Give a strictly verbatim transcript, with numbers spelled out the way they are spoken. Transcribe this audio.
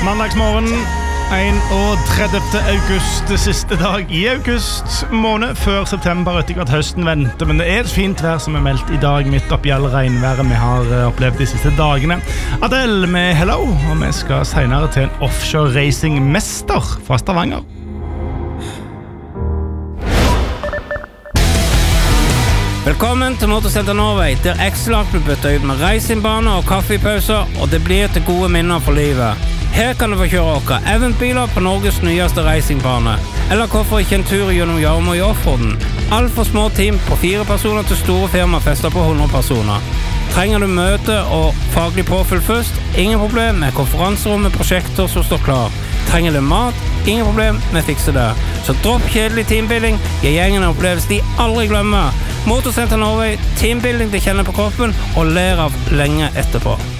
Mandagsmorgen trettiende august, det siste dag i august måned før september, etter at høsten venter. Men det er et fint vær som er meldt i dag, midt oppi all regnværet vi har opplevd de siste dagene. Adele med Hello, og vi skal senere til en offshore racing-mester fra Stavanger. Velkommen til Motorcenter Norway, der X-Lag blir byttet ut med racingbaner og kaffepauser, og det blir til gode minner for livet. Her kan du få kjøre okker eventbiler på Norges nyeste racingbane, eller hvorfor ikke en tur gjennom Jarmo i offroaden. Alt for små team på fire personer til store firmafester på hundre personer. Trenger du møte og faglig påfyll først? Ingen problem med konferanserom med prosjekter som står klar. Trenger du mat? Ingen problem med fikse det. Så dropp kjedelig teambuilding, gi gjengen en opplevelse de aldri glemmer. Motorcenter Norway, teambuilding de kjenner på kroppen og ler av lenge etterpå.